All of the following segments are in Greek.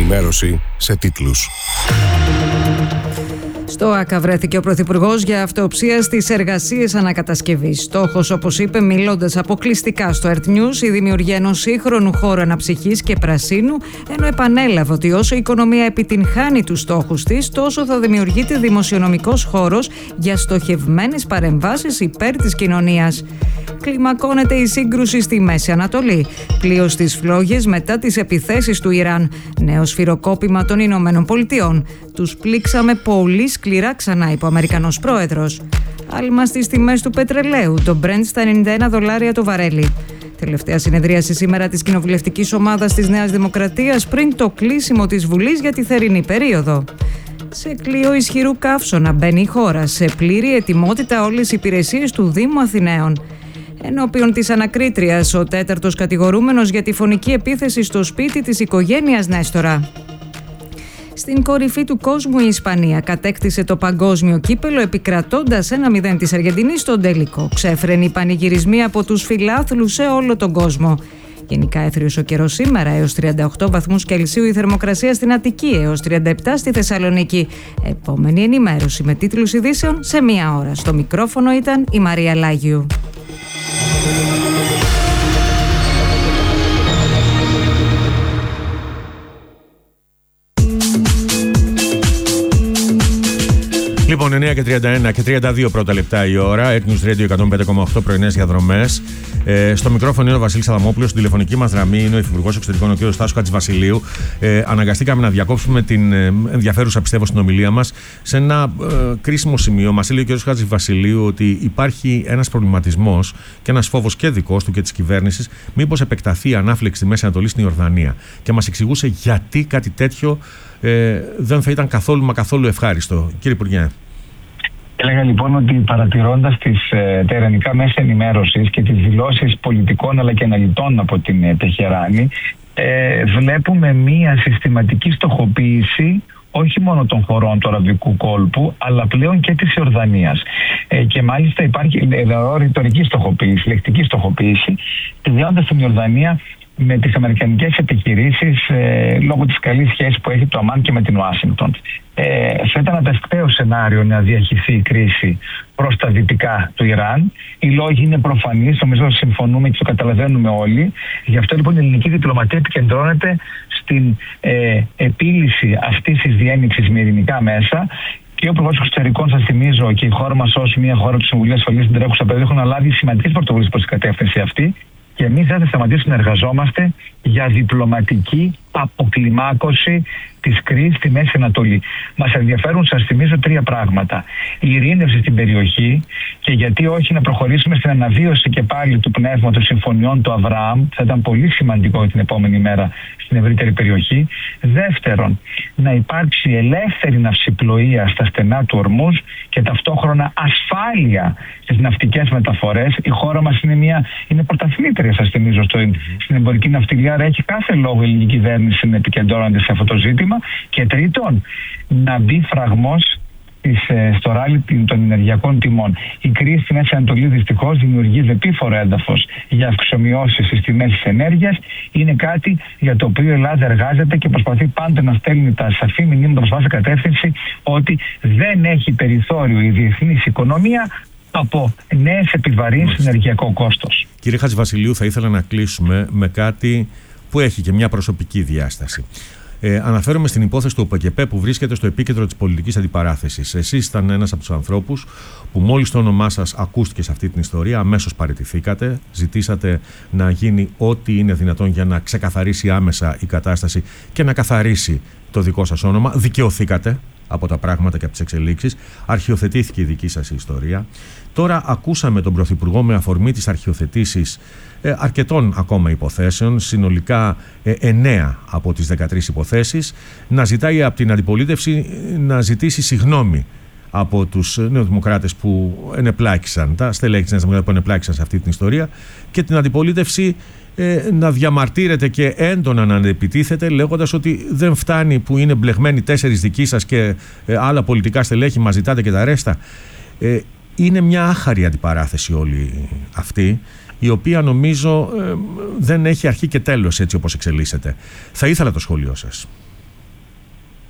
ενημέρωση σε τίτλους. Στο ΆΚΑ βρέθηκε ο Πρωθυπουργός για αυτοψία στις εργασίες ανακατασκευής. Στόχος, όπως είπε, μιλώντας αποκλειστικά στο Earth News, η δημιουργία ενός σύγχρονου χώρου αναψυχής και πρασίνου, ενώ επανέλαβε ότι όσο η οικονομία επιτυγχάνει τους στόχους της, τόσο θα δημιουργείται δημοσιονομικός χώρος για στοχευμένες παρεμβάσεις υπέρ της κοινωνίας. Κλιμακώνεται η σύγκρουση στη Μέση Ανατολή. Πλοίο στις φλόγες μετά τις επιθέσεις του Ιράν. Νέο σφυροκόπημα των Ηνωμένων Πολιτειών. Τους πλήξαμε πολύ σκληρά, ξανά είπε ο Αμερικανός πρόεδρος. Άλμα στις τιμές του πετρελαίου. Το Brent στα $91 το βαρέλι. Τελευταία συνεδρίαση σήμερα της κοινοβουλευτικής ομάδας της Νέας Δημοκρατίας πριν το κλείσιμο της Βουλής για τη θερινή περίοδο. Σε κλείο ισχυρού καύσωνα μπαίνει η χώρα. Σε πλήρη ετοιμότητα όλες οι υπηρεσίες του Δήμου Αθηναίων. Ενώπιον της ανακρίτριας, ο τέταρτος κατηγορούμενος για τη φωνική επίθεση στο σπίτι της οικογένειας Νέστορα. Στην κορυφή του κόσμου η Ισπανία κατέκτησε το παγκόσμιο κύπελο επικρατώντας 1-0 της Αργεντινής στον τελικό. Ξέφρενοι πανηγυρισμοί από τους φιλάθλους σε όλο τον κόσμο. Γενικά έθριος ο καιρός σήμερα, έως 38 βαθμούς Κελσίου η θερμοκρασία στην Αττική, έως 37 στη Θεσσαλονίκη. Επόμενη ενημέρωση με τίτλους ειδήσεων σε μία ώρα. Στο μικρόφωνο ήταν η Μαρία Λάγιου. Λοιπόν, 9 και 31 και 32 πρώτα λεπτά η ώρα. Earth News Radio 105,8 πρωινές διαδρομές. Στο μικρόφωνο είναι ο Βασίλης Αδαμόπουλος. Στην τηλεφωνική μας γραμμή είναι ο Υφυπουργός Εξωτερικών, ο κ. Στάσος Χατζηβασιλείου. Αναγκαστήκαμε να διακόψουμε την ενδιαφέρουσα, πιστεύω, στην ομιλία μας σε ένα κρίσιμο σημείο. Μας έλεγε ο κ. Χατζηβασιλείου ότι υπάρχει ένας προβληματισμός και ένας φόβος και δικός του και της κυβέρνησης, μήπως επεκταθεί η ανάφλεξη στη Μέση Ανατολή στην Ιορδανία. Και μας εξηγούσε γιατί κάτι τέτοιο δεν θα ήταν καθόλου ευχάριστο. Κύριε Υπουργέ. Έλεγα λοιπόν ότι παρατηρώντας τα ιρανικά μέσα ενημέρωσης και τις δηλώσεις πολιτικών αλλά και αναλυτών από την Τεχεράνη, βλέπουμε μία συστηματική στοχοποίηση όχι μόνο των χωρών του Αραβικού κόλπου, αλλά πλέον και της Ιορδανίας. Και μάλιστα υπάρχει ρητορική στοχοποίηση, λεκτική στοχοποίηση, συνδέοντας την Ιορδανία με τις αμερικανικές επιχειρήσεις λόγω της καλής σχέσης που έχει το Αμάν και με την Ουάσιγκτον. Θα ήταν ένα ευκταίο σενάριο να διαχυθεί η κρίση προς τα δυτικά του Ιράν. Οι λόγοι είναι προφανείς, νομίζω συμφωνούμε και το καταλαβαίνουμε όλοι. Γι' αυτό λοιπόν η ελληνική διπλωματία επικεντρώνεται στην επίλυση αυτής της διένυξης με ειρηνικά μέσα. Και ο Υπουργός Εξωτερικών, σας θυμίζω, και η χώρα μας ως μια χώρα του Συμβουλίου Ασφαλείας στην τρέχουσα περίοδο έχουν λάβει σημαντικές πρωτοβουλίες προς την κατεύθυνση αυτή. Και εμείς δεν θα σταματήσουμε να εργαζόμαστε για διπλωματική αποκλιμάκωση της κρίσης στη Μέση Ανατολή. Μας ενδιαφέρουν, σας θυμίζω, τρία πράγματα. Η ειρήνευση στην περιοχή και γιατί όχι να προχωρήσουμε στην αναβίωση και πάλι του πνεύματος συμφωνιών του Αβραάμ, θα ήταν πολύ σημαντικό την επόμενη μέρα στην ευρύτερη περιοχή. Δεύτερον, να υπάρξει ελεύθερη ναυσιπλοεία στα στενά του Ορμούζ και ταυτόχρονα ασφάλεια στις ναυτικές μεταφορές. Η χώρα μας είναι πρωταθλήτρια, σας θυμίζω, στην εμπορική ναυτιλία, άρα έχει κάθε λόγο η ελληνική κυβέρνηση να επικεντρώνεται σε αυτό το ζήτημα. Και τρίτον, να μπει φραγμός στο ράλι των ενεργειακών τιμών. Η κρίση στη Μέση Ανατολή δυστυχώς δημιουργεί δεπίφορο έδαφος για αυξομοιώσεις στις τιμές της ενέργειας. Είναι κάτι για το οποίο η Ελλάδα εργάζεται και προσπαθεί πάντα να στέλνει τα σαφή μηνύματα προς βάση κατεύθυνση ότι δεν έχει περιθώριο η διεθνής οικονομία από νέες επιβαρύνσεις ενεργειακό κόστος. Κύριε Χατζηβασιλείου, θα ήθελα να κλείσουμε με κάτι που έχει και μια προσωπική διάσταση. Αναφέρομαι στην υπόθεση του ΟΠΕΚΕΠΕ που βρίσκεται στο επίκεντρο της πολιτικής αντιπαράθεσης. Εσείς ήταν ένας από τους ανθρώπους που μόλις το όνομά σας ακούστηκε σε αυτή την ιστορία, αμέσως παραιτηθήκατε, ζητήσατε να γίνει ό,τι είναι δυνατόν για να ξεκαθαρίσει άμεσα η κατάσταση και να καθαρίσει το δικό σας όνομα. Δικαιωθήκατε από τα πράγματα και από τις εξελίξεις. Αρχιοθετήθηκε η δική σας ιστορία. Τώρα ακούσαμε τον Πρωθυπουργό με αφορμή τις αρχιοθετήσεις αρκετών ακόμα υποθέσεων, συνολικά 9 από τις 13 υποθέσεις, να ζητάει από την αντιπολίτευση να ζητήσει συγγνώμη από τους νεοδημοκράτες που ενεπλάκησαν, τα στελέχη της Νέας Δημοκρατίας που ενεπλάκησαν σε αυτή την ιστορία, και την αντιπολίτευση να διαμαρτύρεται και έντονα να επιτίθεται, λέγοντας ότι δεν φτάνει που είναι μπλεγμένοι 4 δικοί σας και άλλα πολιτικά στελέχη, μας ζητάτε και τα ρέστα. Είναι μια άχαρη αντιπαράθεση όλη αυτή, η οποία νομίζω δεν έχει αρχή και τέλος έτσι όπως εξελίσσεται. Θα ήθελα το σχόλιο σας.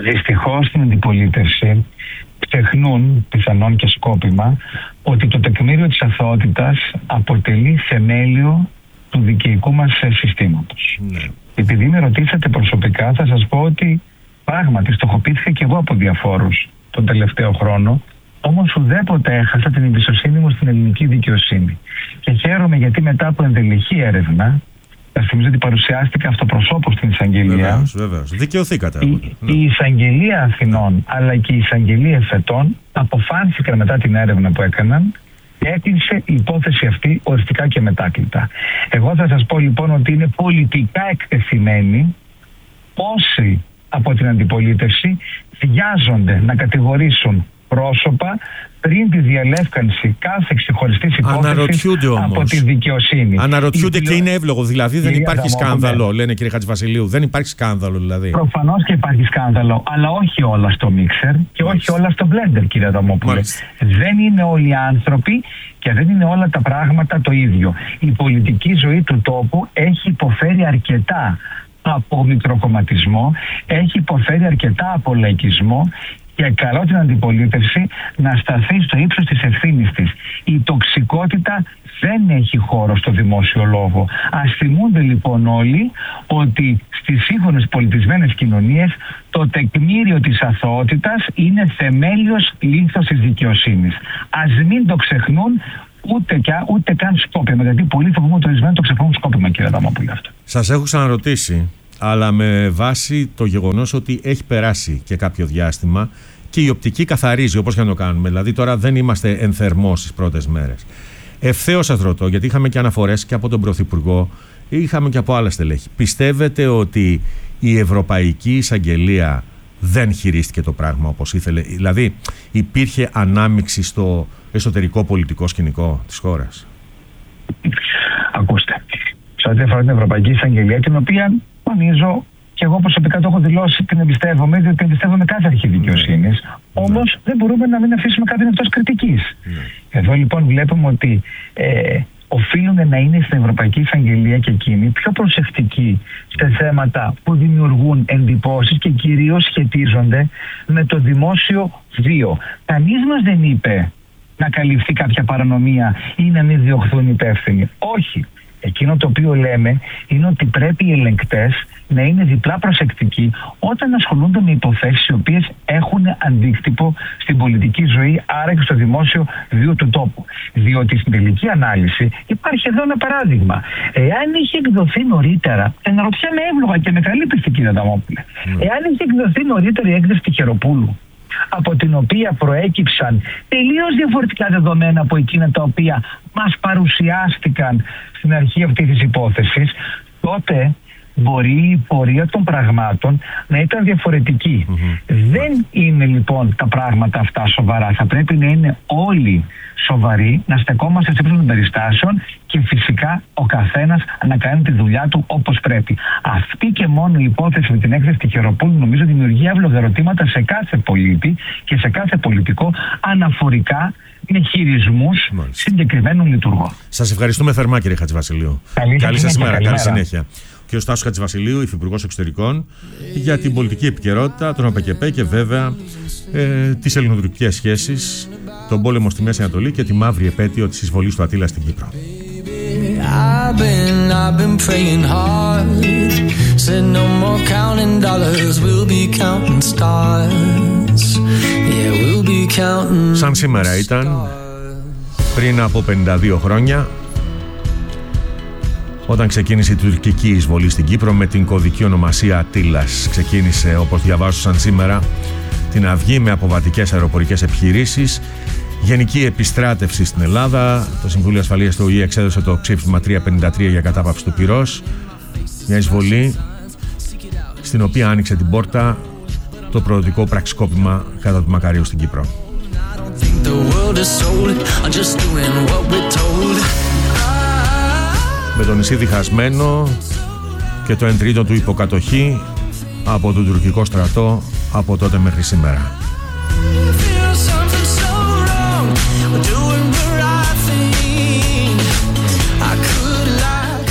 Δυστυχώς στην αντιπολίτευση ξεχνούν, πιθανόν και σκόπιμα, ότι το τεκμήριο της αθωότητας αποτελεί θεμέλιο του δικαιικού μας συστήματος. Ναι. Επειδή με ρωτήσατε προσωπικά, θα σας πω ότι πράγματι στοχοποιήθηκα και εγώ από διαφόρους τον τελευταίο χρόνο, όμως ουδέποτε έχασα την εμπιστοσύνη μου στην ελληνική δικαιοσύνη. Και χαίρομαι γιατί μετά από ενδελεχή έρευνα, θα θυμίζω ότι παρουσιάστηκα αυτοπροσώπως στην εισαγγελία. Βεβαίως. Δικαιωθήκατε. Η εισαγγελία Αθηνών αλλά και η εισαγγελία Εφετών αποφάνθηκαν μετά την έρευνα που έκαναν και έκλεισε η υπόθεση αυτή οριστικά και μετάκλητα. Εγώ θα σας πω λοιπόν ότι είναι πολιτικά εκτεθειμένοι όσοι από την αντιπολίτευση βιάζονται να κατηγορήσουν πρόσωπα πριν τη διαλεύκανση κάθε ξεχωριστής υπόθεσης από τη δικαιοσύνη. Αναρωτιούνται και είναι εύλογο. Δηλαδή δεν υπάρχει σκάνδαλο, λένε κύριε Χατζηβασιλείου. Δεν υπάρχει σκάνδαλο δηλαδή. Προφανώς και υπάρχει σκάνδαλο, αλλά όχι όλα στο μίξερ και όχι όλα στο μπλέντερ, κύριε Αδαμόπουλε. Δεν είναι όλοι οι άνθρωποι και δεν είναι όλα τα πράγματα το ίδιο. Η πολιτική ζωή του τόπου έχει υποφέρει αρκετά από μικροκομματισμό, έχει υποφέρει αρκετά από λαϊκισμό και καλώ την αντιπολίτευση να σταθεί στο ύψος της ευθύνης της. Η τοξικότητα δεν έχει χώρο στο δημόσιο λόγο. Ας θυμούνται λοιπόν όλοι ότι στις σύγχρονες πολιτισμένες κοινωνίες το τεκμήριο της αθωότητας είναι θεμέλιος λήθος της δικαιοσύνης. Ας μην το ξεχνούν ούτε καν σκόπιμα, γιατί πολλοί φοβούμαι ότι ορισμένοι το ξεχνούν σκόπιμα, κύριε Αδαμόπουλε. Σας έχω ξαναρωτήσει, αλλά με βάση το γεγονός ότι έχει περάσει και κάποιο διάστημα και η οπτική καθαρίζει, όπως και να το κάνουμε. Δηλαδή τώρα δεν είμαστε εν θερμό στις πρώτες μέρες. Ευθέως σας ρωτώ, γιατί είχαμε και αναφορές και από τον Πρωθυπουργό, είχαμε και από άλλα στελέχη. Πιστεύετε ότι η Ευρωπαϊκή Εισαγγελία δεν χειρίστηκε το πράγμα όπως ήθελε? Δηλαδή υπήρχε ανάμειξη στο εσωτερικό πολιτικό σκηνικό της χώρας? Ακούστε, σε ό,τι αφορά την Ευρωπαϊκή Εισαγγελία, την οποία τονίζω και εγώ προσωπικά το έχω δηλώσει, την εμπιστεύομαι, διότι εμπιστεύομαι κάθε αρχή δικαιοσύνης. Όμως δεν μπορούμε να μην αφήσουμε κάποιον εκτός κριτικής. Εδώ λοιπόν βλέπουμε ότι οφείλουν να είναι στην Ευρωπαϊκή Εισαγγελία και εκείνοι πιο προσεκτικοί σε θέματα που δημιουργούν εντυπώσεις και κυρίως σχετίζονται με το δημόσιο βίο. Κανείς μας δεν είπε να καλυφθεί κάποια παρανομία ή να μην διωχθούν υπεύθυνοι. Όχι. Εκείνο το οποίο λέμε είναι ότι πρέπει οι ελεγκτές να είναι διπλά προσεκτικοί όταν ασχολούνται με υποθέσεις οι οποίες έχουν αντίκτυπο στην πολιτική ζωή, άρα και στο δημόσιο βίο του τόπου. Διότι στην τελική ανάλυση υπάρχει εδώ ένα παράδειγμα. Εάν είχε εκδοθεί νωρίτερα, αναρωτιέμαι εύλογα και με καλή πίστη, κύριε Αδαμόπουλε, εάν είχε εκδοθεί νωρίτερα η έκθεση Τυχεροπούλου, από την οποία προέκυψαν τελείως διαφορετικά δεδομένα από εκείνα τα οποία μας παρουσιάστηκαν στην αρχή αυτής της υπόθεσης, τότε μπορεί η πορεία των πραγμάτων να ήταν διαφορετική. Δεν είναι λοιπόν τα πράγματα αυτά σοβαρά. Θα πρέπει να είναι όλοι σοβαροί, να στεκόμαστε σε ύψος των περιστάσεων και φυσικά ο καθένας να κάνει τη δουλειά του όπως πρέπει. Αυτή και μόνο η υπόθεση με την έκθεση Τυχεροπούλου νομίζω δημιουργεί εύλογα ερωτήματα σε κάθε πολίτη και σε κάθε πολιτικό αναφορικά με χειρισμούς συγκεκριμένων λειτουργών. Σας ευχαριστούμε θερμά, κύριε Χατζηβασιλείου. Καλή σας ημέρα. Καλή συνέχεια. Ο κ. Στάσος Χατζηβασιλείου, Υφυπουργός Εξωτερικών, για την πολιτική επικαιρότητα, τον ΟΠΕΚΕΠΕ και βέβαια τις ελληνοτουρκικές σχέσεις, τον πόλεμο στη Μέση Ανατολή και τη μαύρη επέτειο της εισβολής του Αττήλα στην Κύπρο. I've been praying hard. Said no more counting dollars, we'll be counting stars. Yeah, we'll be counting. Σαν σήμερα ήταν πριν από 52 χρόνια, όταν ξεκίνησε η τουρκική εισβολή στην Κύπρο με την κωδική ονομασία Αττήλας. Ξεκίνησε, όπως διαβάζω σαν σήμερα, την αυγή με αποβατικές αεροπορικές επιχειρήσεις, γενική επιστράτευση στην Ελλάδα. Το Συμβούλιο Ασφαλείας του ΟΗΕ εξέδωσε το ψήφισμα 353 για κατάπαυση του πυρός. Μια εισβολή στην οποία άνοιξε την πόρτα το προοδευτικό πραξικόπημα κατά του Μακαρίου στην Κύπρο. Με το νησί διχασμένο και το 1/3 του υποκατοχή από τον τουρκικό στρατό από τότε μέχρι σήμερα.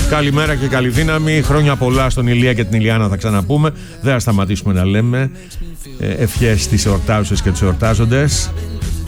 Καλημέρα και καλή δύναμη. Χρόνια πολλά στον Ηλία και την Ηλιάνα, θα ξαναπούμε. Δεν θα σταματήσουμε να λέμε ευχές στις εορτάζουσες και τους εορτάζοντες.